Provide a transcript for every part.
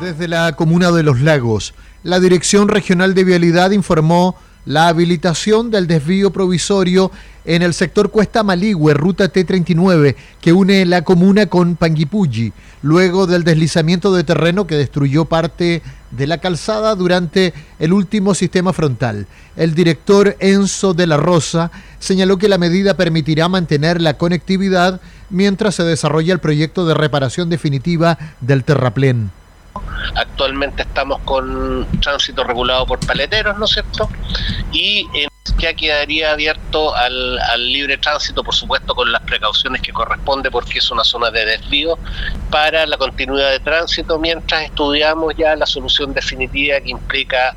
Desde la comuna de Los Lagos, la Dirección Regional de Vialidad informó la habilitación del desvío provisorio en el sector Cuesta Maligüe, ruta T39, que une la comuna con Panguipulli, luego del deslizamiento de terreno que destruyó parte de la calzada durante el último sistema frontal. El director Enzo de la Rosa señaló que la medida permitirá mantener la conectividad mientras se desarrolla el proyecto de reparación definitiva del terraplén. Actualmente estamos con tránsito regulado por paleteros, ¿no es cierto? Y ya quedaría abierto al libre tránsito, por supuesto con las precauciones que corresponde, porque es una zona de desvío para la continuidad de tránsito, mientras estudiamos ya la solución definitiva que implica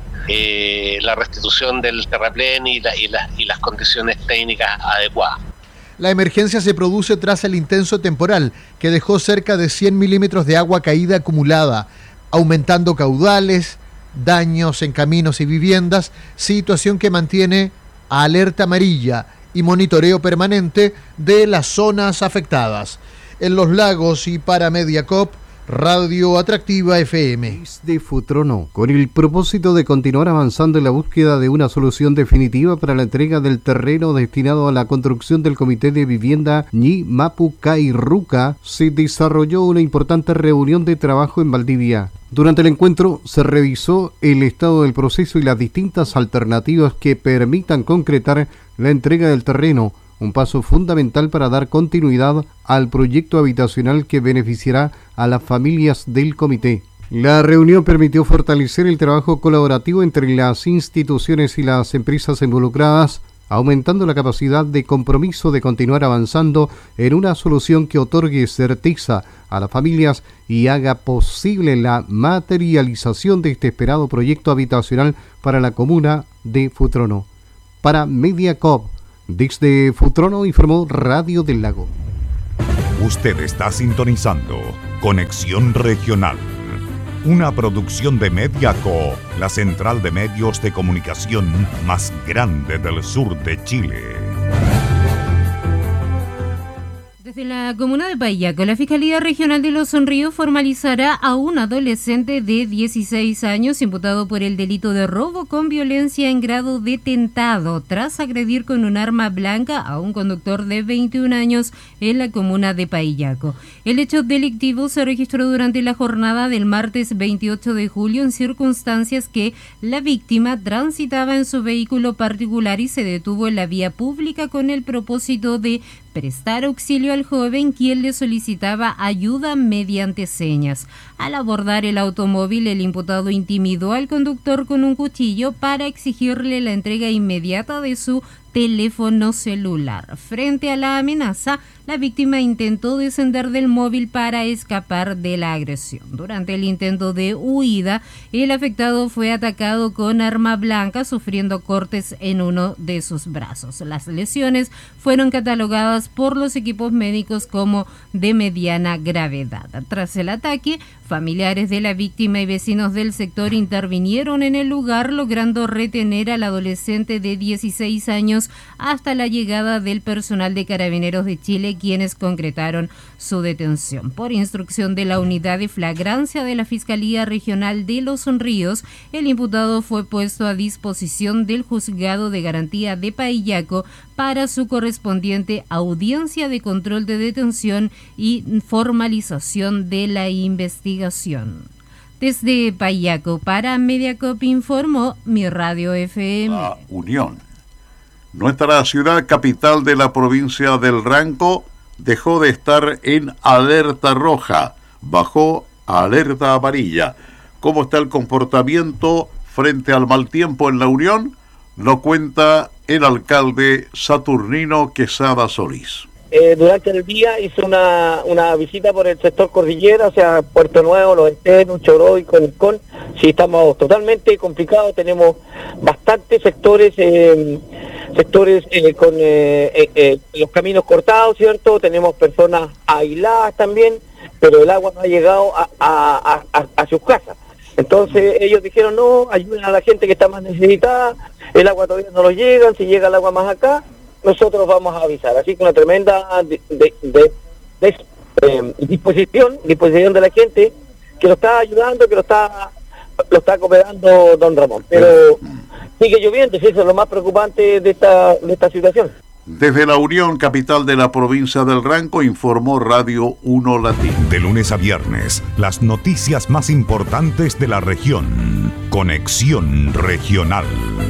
la restitución del terraplén y las condiciones técnicas adecuadas. La emergencia se produce tras el intenso temporal que dejó cerca de 100 milímetros de agua caída acumulada, aumentando caudales, daños en caminos y viviendas, situación que mantiene alerta amarilla y monitoreo permanente de las zonas afectadas. En Los Lagos y para Mediacop, Radio Atractiva FM. De Futrono, con el propósito de continuar avanzando en la búsqueda de una solución definitiva para la entrega del terreno destinado a la construcción del Comité de Vivienda Ñi Mapu Ruca, se desarrolló una importante reunión de trabajo en Valdivia. Durante el encuentro se revisó el estado del proceso y las distintas alternativas que permitan concretar la entrega del terreno, un paso fundamental para dar continuidad al proyecto habitacional que beneficiará a las familias del comité. La reunión permitió fortalecer el trabajo colaborativo entre las instituciones y las empresas involucradas, aumentando la capacidad de compromiso de continuar avanzando en una solución que otorgue certeza a las familias y haga posible la materialización de este esperado proyecto habitacional para la comuna de Futrono. Para Mediacop, desde Futrono informó Radio del Lago. Usted está sintonizando Conexión Regional, una producción de Mediaco, la central de medios de comunicación más grande del sur de Chile. Desde la comuna de Paillaco, la Fiscalía Regional de Los Ríos formalizará a un adolescente de 16 años imputado por el delito de robo con violencia en grado de tentado tras agredir con un arma blanca a un conductor de 21 años en la comuna de Paillaco. El hecho delictivo se registró durante la jornada del martes 28 de julio en circunstancias que la víctima transitaba en su vehículo particular y se detuvo en la vía pública con el propósito de prestar auxilio al joven, quien le solicitaba ayuda mediante señas. Al abordar el automóvil, el imputado intimidó al conductor con un cuchillo para exigirle la entrega inmediata de su teléfono celular. Frente a la amenaza, la víctima intentó descender del móvil para escapar de la agresión. Durante el intento de huida, el afectado fue atacado con arma blanca, sufriendo cortes en uno de sus brazos. Las lesiones fueron catalogadas por los equipos médicos como de mediana gravedad. Tras el ataque, familiares de la víctima y vecinos del sector intervinieron en el lugar, logrando retener al adolescente de 16 años hasta la llegada del personal de Carabineros de Chile, quienes concretaron su detención. Por instrucción de la Unidad de Flagrancia de la Fiscalía Regional de Los Ríos, el imputado fue puesto a disposición del Juzgado de Garantía de Paillaco para su correspondiente audiencia de control de detención y formalización de la investigación. Desde Paillaco para Mediacop informó Mi Radio FM. La Unión. Nuestra ciudad capital de la provincia del Ranco dejó de estar en alerta roja, bajó a alerta amarilla. ¿Cómo está el comportamiento frente al mal tiempo en la Unión? Lo cuenta el alcalde Saturnino Quesada Solís. Durante el día hice una visita por el sector cordillera, o sea, Puerto Nuevo, Los Esteros, Choró y Conicón. Sí, estamos totalmente complicados, tenemos bastantes sectores con los caminos cortados, ¿cierto? Tenemos personas aisladas también, pero el agua no ha llegado a sus casas. Entonces ellos dijeron, no, ayuden a la gente que está más necesitada, el agua todavía no nos llega, si llega el agua más acá, nosotros vamos a avisar. Así que una tremenda disposición de la gente lo está ayudando, que lo está cooperando don Ramón. Pero sigue lloviendo, y eso es lo más preocupante de esta situación. Desde la Unión, capital de la provincia del Ranco, informó Radio 1 Latín. De lunes a viernes, las noticias más importantes de la región. Conexión Regional.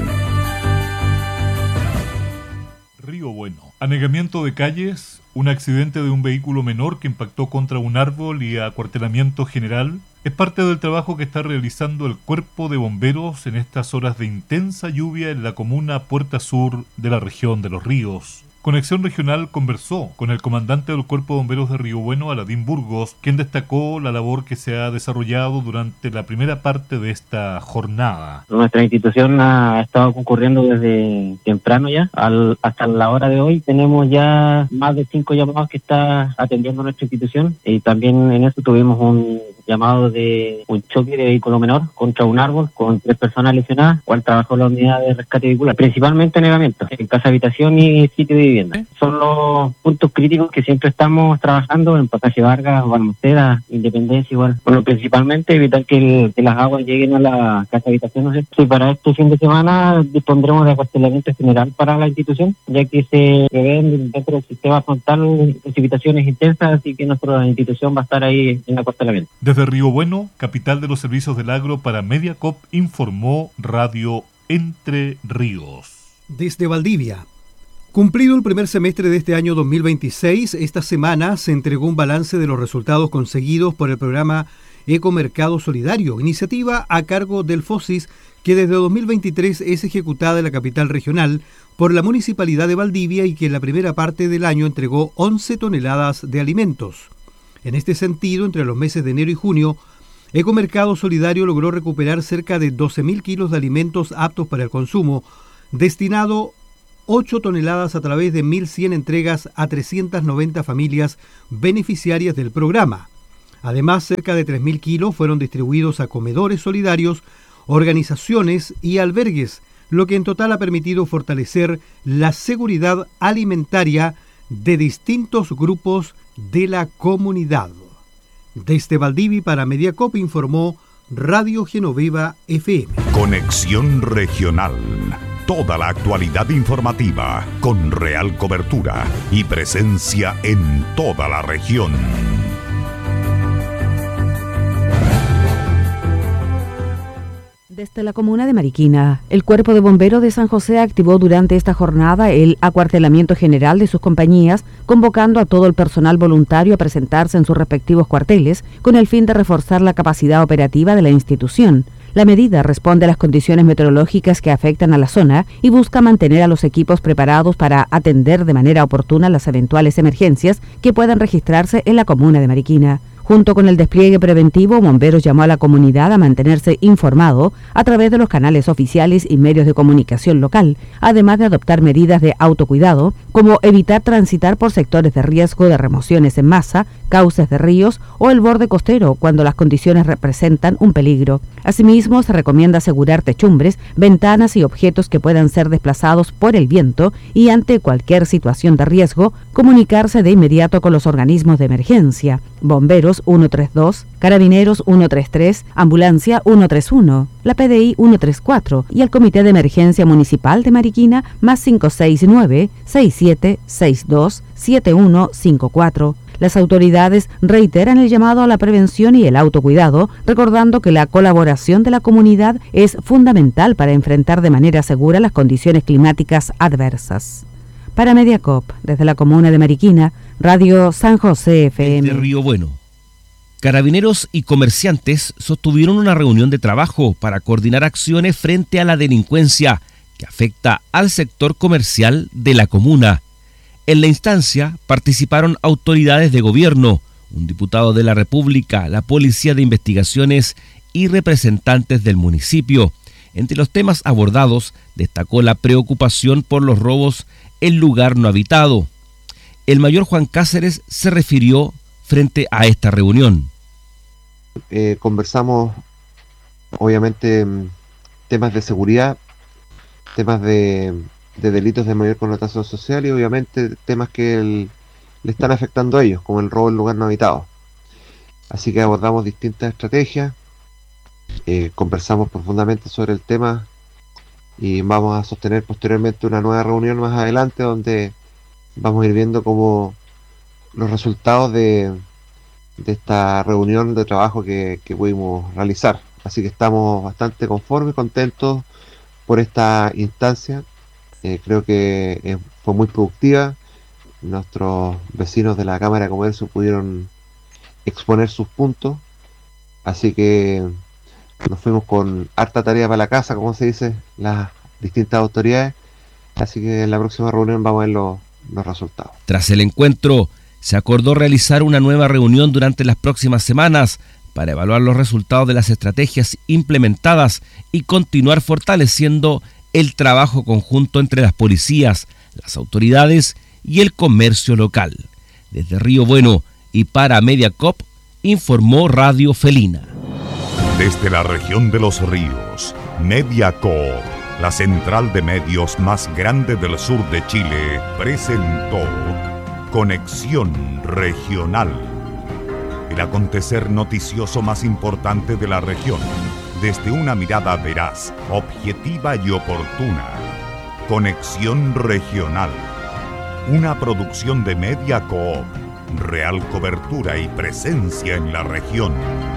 Río Bueno. Anegamiento de calles, un accidente de un vehículo menor que impactó contra un árbol y acuartelamiento general. Es parte del trabajo que está realizando el Cuerpo de Bomberos en estas horas de intensa lluvia en la comuna Puerta Sur de la región de Los Ríos. Conexión Regional conversó con el comandante del Cuerpo de Bomberos de Río Bueno, Aladín Burgos, quien destacó la labor que se ha desarrollado durante la primera parte de esta jornada. Nuestra institución ha estado concurriendo desde temprano ya, hasta la hora de hoy. Tenemos ya más de 5 llamados que está atendiendo nuestra institución, y también en eso tuvimos un llamado de un choque de vehículo menor contra un árbol con 3 personas lesionadas, cual trabajó la unidad de rescate vehicular, principalmente anegamientos en casa habitación y sitio de vivienda. Son los puntos críticos que siempre estamos trabajando en Pacache Vargas, Balmaceda, Independencia igual. Bueno, principalmente evitar que las aguas lleguen a la casa habitación, ¿no sé? Sí, para este fin de semana dispondremos de acuartelamiento general para la institución, ya que se prevén dentro del sistema frontal precipitaciones intensas, así que nuestra institución va a estar ahí en acuartelamiento. Desde Río Bueno, capital de los servicios del agro para Mediacop, informó Radio Entre Ríos. Desde Valdivia. Cumplido el primer semestre de este año 2026, esta semana se entregó un balance de los resultados conseguidos por el programa Ecomercado Solidario, iniciativa a cargo del FOSIS, que desde 2023 es ejecutada en la capital regional por la Municipalidad de Valdivia y que en la primera parte del año entregó 11 toneladas de alimentos. En este sentido, entre los meses de enero y junio, Ecomercado Solidario logró recuperar cerca de 12.000 kilos de alimentos aptos para el consumo, destinado 8 toneladas a través de 1.100 entregas a 390 familias beneficiarias del programa. Además, cerca de 3.000 kilos fueron distribuidos a comedores solidarios, organizaciones y albergues, lo que en total ha permitido fortalecer la seguridad alimentaria de distintos grupos de la comunidad. Desde Valdivia para Mediacop informó Radio Genoveva FM. Conexión Regional. Toda la actualidad informativa con real cobertura y presencia en toda la región. Desde la comuna de Mariquina, el Cuerpo de Bomberos de San José activó durante esta jornada el acuartelamiento general de sus compañías, convocando a todo el personal voluntario a presentarse en sus respectivos cuarteles con el fin de reforzar la capacidad operativa de la institución. La medida responde a las condiciones meteorológicas que afectan a la zona y busca mantener a los equipos preparados para atender de manera oportuna las eventuales emergencias que puedan registrarse en la comuna de Mariquina. Junto con el despliegue preventivo, Bomberos llamó a la comunidad a mantenerse informado a través de los canales oficiales y medios de comunicación local, además de adoptar medidas de autocuidado, como evitar transitar por sectores de riesgo de remociones en masa, cauces de ríos o el borde costero cuando las condiciones representan un peligro. Asimismo, se recomienda asegurar techumbres, ventanas y objetos que puedan ser desplazados por el viento y ante cualquier situación de riesgo, comunicarse de inmediato con los organismos de emergencia. Bomberos 132, Carabineros 133, Ambulancia 131, la PDI 134 y el Comité de Emergencia Municipal de Mariquina más 569-6762-7154. Las autoridades reiteran el llamado a la prevención y el autocuidado, recordando que la colaboración de la comunidad es fundamental para enfrentar de manera segura las condiciones climáticas adversas. Para Mediacop, desde la comuna de Mariquina, Radio San José FM. De Río Bueno. Carabineros y comerciantes sostuvieron una reunión de trabajo para coordinar acciones frente a la delincuencia que afecta al sector comercial de la comuna. En la instancia participaron autoridades de gobierno, un diputado de la República, la Policía de Investigaciones y representantes del municipio. Entre los temas abordados destacó la preocupación por los robos en lugar no habitado. El mayor Juan Cáceres se refirió frente a esta reunión. Conversamos, obviamente, temas de seguridad, temas de delitos de mayor connotación social y obviamente temas que le están afectando a ellos, como el robo en lugar no habitado. Así que abordamos distintas estrategias, conversamos profundamente sobre el tema y vamos a sostener posteriormente una nueva reunión más adelante donde vamos a ir viendo cómo los resultados de esta reunión de trabajo que pudimos realizar. Así que estamos bastante conformes, contentos por esta instancia. Creo que fue muy productiva. Nuestros vecinos de la Cámara de Comercio pudieron exponer sus puntos. Así que nos fuimos con harta tarea para la casa, como se dice, las distintas autoridades. Así que en la próxima reunión vamos a ver los resultados. Tras el encuentro, se acordó realizar una nueva reunión durante las próximas semanas para evaluar los resultados de las estrategias implementadas y continuar fortaleciendo el trabajo conjunto entre las policías, las autoridades y el comercio local. Desde Río Bueno y para Mediacoop, informó Radio Felina. Desde la región de los ríos, Mediacoop, la central de medios más grande del sur de Chile, presentó Conexión Regional, el acontecer noticioso más importante de la región, desde una mirada veraz, objetiva y oportuna. Conexión Regional, una producción de Mediacoop, real cobertura y presencia en la región.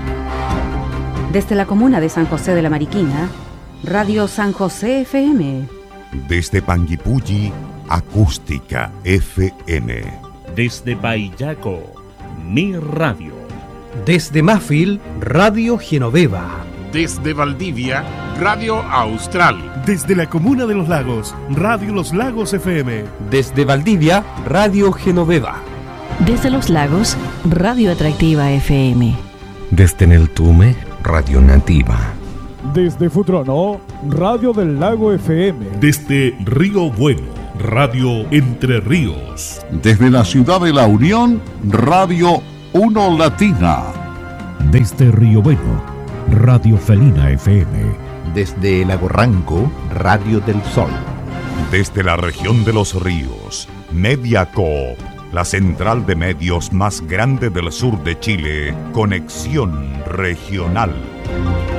Desde la comuna de San José de la Mariquina, Radio San José FM. Desde Panguipulli, Acústica FM. Desde Payaco, Mi Radio. Desde Mafil, Radio Genoveva. Desde Valdivia, Radio Austral. Desde la comuna de Los Lagos, Radio Los Lagos FM. Desde Valdivia, Radio Genoveva. Desde Los Lagos, Radio Atractiva FM. Desde Neltume, Radio Nativa. Desde Futrono, Radio del Lago FM. Desde Río Bueno, Radio Entre Ríos. Desde la ciudad de La Unión, Radio Uno Latina. Desde Río Bueno, Radio Felina FM. Desde Lago Ranco, Radio del Sol. Desde la región de los ríos, Mediacoop, la central de medios más grande del sur de Chile, Conexión Regional.